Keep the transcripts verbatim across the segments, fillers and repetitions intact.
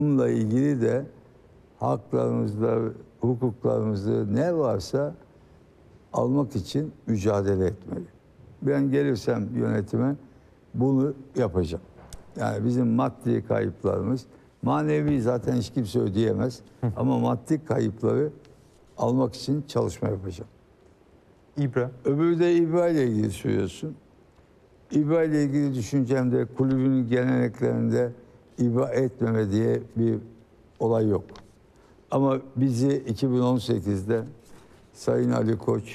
Bununla ilgili de haklarımızda, hukuklarımızda ne varsa almak için mücadele etmeli. Ben gelirsem yönetime bunu yapacağım. Yani bizim maddi kayıplarımız, manevi zaten hiç kimse ödeyemez. Ama maddi kayıpları almak için çalışma yapacağım. İbra. Öbürü de İBA ile ilgili söylüyorsun. İBA ile ilgili düşüncemde kulübün geleneklerinde İBA etmeme diye bir olay yok. Ama bizi iki bin on sekizde Sayın Ali Koç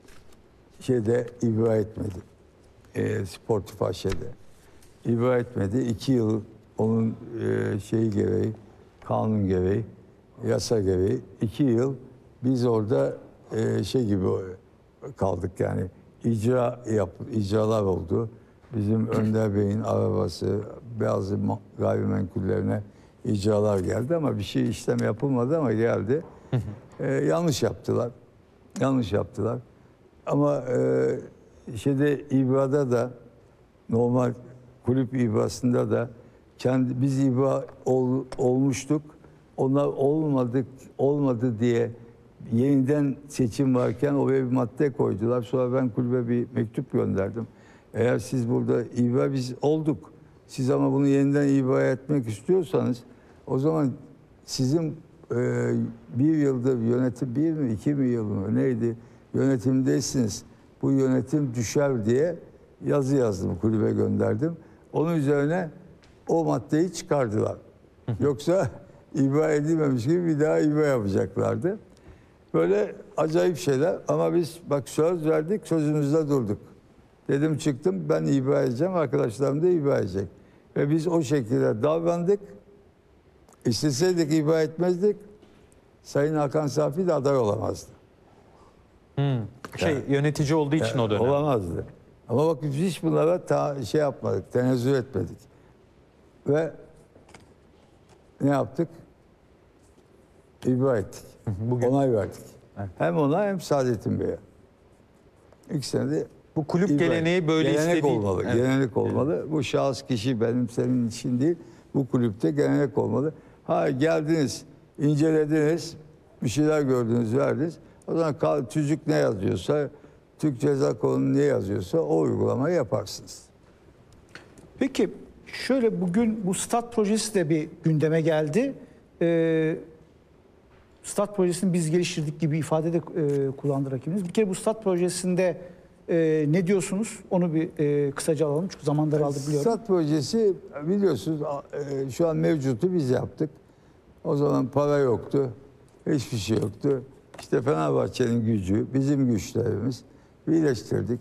şeyde İBA etmedi. E, Sportif A Ş'de. İBA etmedi. İki yıl onun e, şeyi gereği, kanun gereği, yasa gereği iki yıl biz orada e, şey gibi kaldık yani icra yap, icralar oldu. Bizim Önder Bey'in arabası, bazı gayrimenkullerine icralar geldi ama bir şey işlem yapılmadı ama geldi. Ee, yanlış yaptılar. Yanlış yaptılar. Ama e, şeyde İBA'da da normal kulüp İBA'sında da kendi biz İBA ol, olmuştuk. Onlar olmadık olmadı diye yeniden seçim varken oraya bir madde koydular. Sonra ben kulübe bir mektup gönderdim. Eğer siz burada İBA biz olduk. Siz ama bunu yeniden İBA etmek istiyorsanız o zaman sizin e, bir yıldır yönetim bir mi iki mi yıl mı neydi yönetimdesiniz. Bu yönetim düşer diye yazı yazdım kulübe gönderdim. Onun üzerine o maddeyi çıkardılar. Yoksa İBA edilmemiş gibi bir daha İBA yapacaklardı. Böyle acayip şeyler ama biz bak söz verdik sözümüzde durduk. Dedim çıktım ben İBA edeceğim arkadaşlarım da İBA edecek. Ve biz o şekilde davrandık. İsteseydik İBA etmezdik. Sayın Hakan Safi de aday olamazdı. Hmm. Şey yani, yönetici olduğu için yani, o dönem. Olamazdı. Ama bak biz hiç bunlara ta, şey yapmadık, tenezzül etmedik. Ve ne yaptık? İBA ettik. Bugün. Onay verdik. Evet. Hem ona hem Saadettin Bey'e. İkisine de bu kulüp İBA. Geleneği böyle gelenek istediği... olmalı. Evet. Gelenek olmalı. Evet. Bu şahıs kişi benim senin için değil. Bu kulüpte gelenek olmalı. Ha geldiniz, incelediniz, bir şeyler gördünüz, verdiniz. O zaman tüzük ne yazıyorsa, Türk Ceza Kanunu ne yazıyorsa o uygulamayı yaparsınız. Peki şöyle bugün bu stat projesi de bir gündeme geldi. Ee, stat projesini biz geliştirdik gibi ifade de e, kullandı rakibimiz. Bir kere bu stat projesinde e, ne diyorsunuz? Onu bir e, kısaca alalım çünkü zaman daraldı biliyorum. Stat projesi biliyorsunuz e, şu an mevcutu biz yaptık. O zaman para yoktu, hiçbir şey yoktu. İşte Fenerbahçe'nin gücü, bizim güçlerimiz birleştirdik.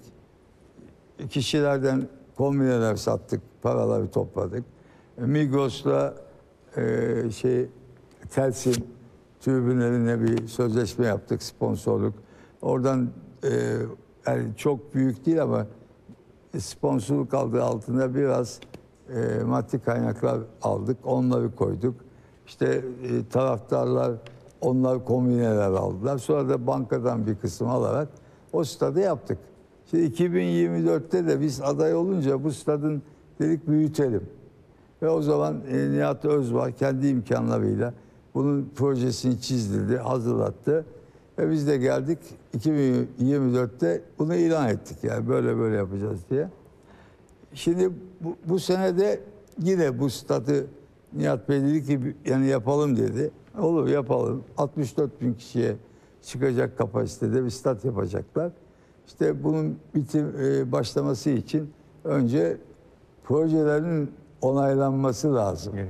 Kişilerden kombineler sattık, paraları topladık. Migros'la e, şey Telsim tribünlerine bir sözleşme yaptık, sponsorluk. Oradan e, yani çok büyük değil ama sponsorluk aldığı altında biraz e, maddi kaynaklar aldık, onları koyduk. İşte e, taraftarlar, onlar kombineler aldılar. Sonra da bankadan bir kısım alarak o stadı yaptık. Şimdi iki bin yirmi dörtte de biz aday olunca bu stadın dedik büyütelim. Ve o zaman e, Nihat Özbağ kendi imkanlarıyla bunun projesini çizdirdi, hazırlattı. Ve biz de geldik iki bin yirmi dörtte bunu ilan ettik. Yani böyle böyle yapacağız diye. Şimdi bu, bu sene de yine bu stadı Nihat Bey dedi ki yani yapalım dedi. Olur yapalım. altmış dört bin kişiye çıkacak kapasitede bir stat yapacaklar. İşte bunun bitim e, başlaması için önce projelerin onaylanması lazım. Evet.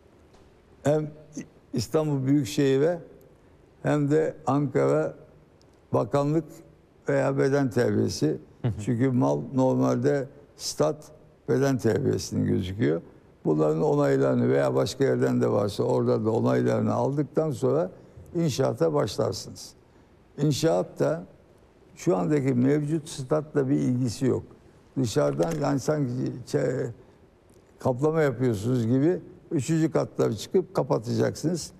Hem İstanbul Büyükşehir'e hem de Ankara Bakanlık veya Beden Terbiyesi. Çünkü mal normalde stat beden terbiyesinin gözüküyor. Bunların onaylarını veya başka yerden de varsa orada da onaylarını aldıktan sonra inşaata başlarsınız. İnşaat da şu andaki mevcut statla bir ilgisi yok. Dışarıdan yani sanki kaplama yapıyorsunuz gibi üçüncü katlara çıkıp kapatacaksınız.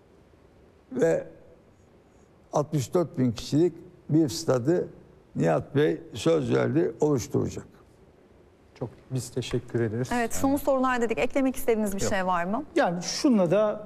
Ve altmış dört bin kişilik bir stadı Nihat Bey söz verdi oluşturacak. Çok biz teşekkür ederiz. Evet, son sorular dedik. Eklemek istediğiniz bir Yok. şey var mı? Yani şununla da